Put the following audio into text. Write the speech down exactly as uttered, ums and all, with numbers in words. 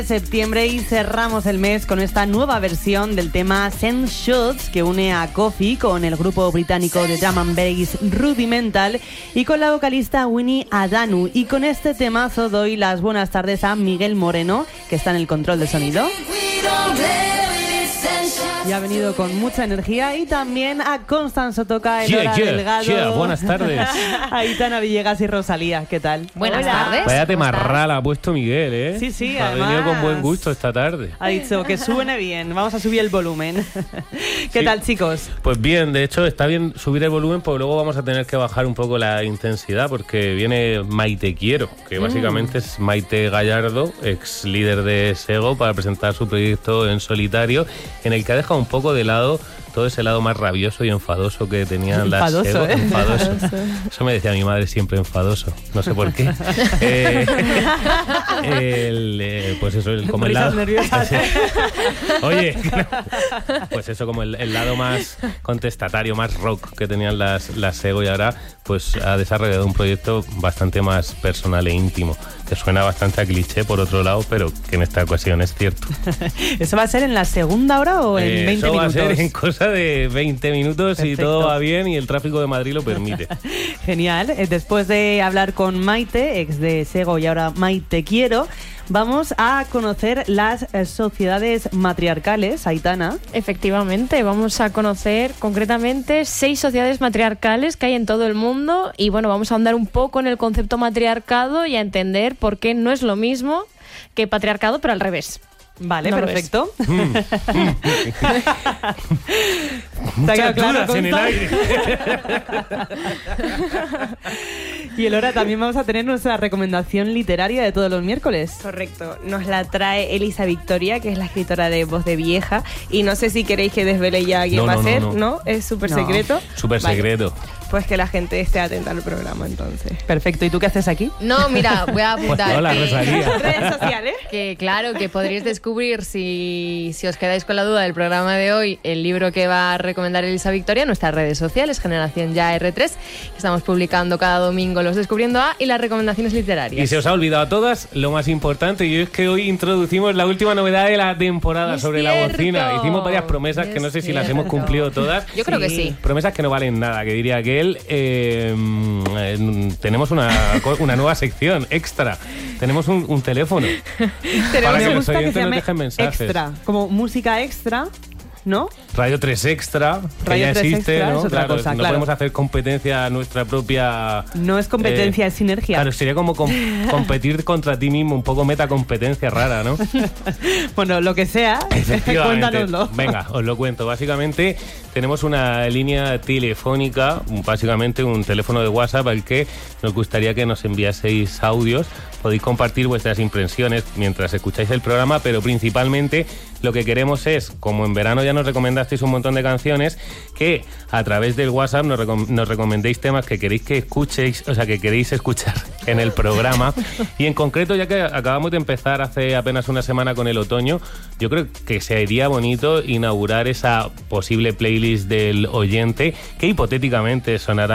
Septiembre y cerramos el mes con esta nueva versión del tema Send Shots que une a Coffee con el grupo británico de drum and bass Rudimental y con la vocalista Winnie Adanu. Y con este temazo doy las buenas tardes a Miguel Moreno, que está en el control de sonido y ha venido con mucha energía, y también a Constanzo Toca, el yeah, hora yeah, delgado. Yeah, buenas tardes. Aitana Villegas y Rosalía, ¿qué tal? Buenas Hola. tardes. Vaya temarrala ha puesto Miguel, ¿eh? Sí, sí, ha además venido con buen gusto esta tarde. Ha dicho que suene bien, vamos a subir el volumen. ¿Qué Sí. tal, chicos? Pues bien, de hecho está bien subir el volumen, porque luego vamos a tener que bajar un poco la intensidad, porque viene Maite Quiero, que Mm. básicamente es Maite Gallardo, ex líder de Sego, para presentar su proyecto en solitario, en el que ha dejado un poco de lado todo ese lado más rabioso y enfadoso que tenían las Enfadoso, Sego. ¿eh? Enfadoso. Eso me decía mi madre siempre, enfadoso. No sé por qué. eh, el, eh, pues eso, el, como el Risas lado... nerviosas. Oye, pues eso, como el, el lado más contestatario, más rock que tenían las, las Sego, y ahora pues ha desarrollado un proyecto bastante más personal e íntimo, que suena bastante a cliché por otro lado, pero que en esta ocasión es cierto. ¿Eso va a ser en la segunda hora o en Eh, veinte eso va minutos? a ser en cosa de veinte minutos. Perfecto. Si todo va bien y el tráfico de Madrid lo permite. Genial. Eh, Después de hablar con Maite, ex de Sego y ahora Maite Quiero, vamos a conocer las eh, sociedades matriarcales, Aitana. Efectivamente, vamos a conocer concretamente seis sociedades matriarcales que hay en todo el mundo, y bueno, vamos a ahondar un poco en el concepto matriarcado y a entender por qué no es lo mismo que patriarcado, pero al revés. Vale, No lo perfecto. Muchas quedado claro, dudas en el Consta? aire. Y el hora también vamos a tener nuestra recomendación literaria de todos los miércoles. Correcto, nos la trae Elisa Victoria, que es la escritora de Voz de Vieja, y no sé si queréis que desvele ya quién No, va no, a no, ser, no. ¿no? Es súper No. secreto. Súper Vale, secreto. pues que la gente esté atenta al programa entonces. Perfecto. ¿Y tú qué haces aquí? No, mira, voy a apuntar Hola, que, Rosalía. Redes sociales. que claro, que podréis descubrir, si, si os quedáis con la duda del programa de hoy, el libro que va a recomendar Elisa Victoria en nuestras redes sociales, Generación Ya R tres, que estamos publicando cada domingo los Descubriendo A y las recomendaciones literarias. Y se os ha olvidado a todas lo más importante, y es que hoy introducimos la última novedad de la temporada Es sobre cierto. la bocina. Hicimos varias promesas que Es no sé si las cierto. hemos cumplido todas. Yo creo que sí. Promesas que no valen nada, que diría aquel. Eh, eh, tenemos una, co- una nueva sección extra. Tenemos un, un teléfono. Para que Me los gusta que oyentes se nos llame dejen mensajes. extra, como música extra, ¿no? Radio tres Extra, que Radio ya tres existe, Extra ¿no? es otra Claro, cosa, no claro. podemos hacer competencia a nuestra propia... No es competencia, eh, es sinergia. Claro, sería como com- competir contra ti mismo, un poco metacompetencia rara, ¿no? Bueno, lo que sea, Efectivamente. cuéntanoslo. Venga, os lo cuento. Básicamente tenemos una línea telefónica, un- básicamente un teléfono de WhatsApp al que nos gustaría que nos enviaseis audios. Podéis compartir vuestras impresiones mientras escucháis el programa, pero principalmente lo que queremos es, como en verano ya nos recomendasteis un montón de canciones, que a través del WhatsApp nos, recom- nos recomendéis temas que queréis que escuchéis, o sea, que queréis escuchar en el programa. Y en concreto, ya que acabamos de empezar hace apenas una semana con el otoño, yo creo que sería bonito inaugurar esa posible playlist del oyente, que hipotéticamente sonará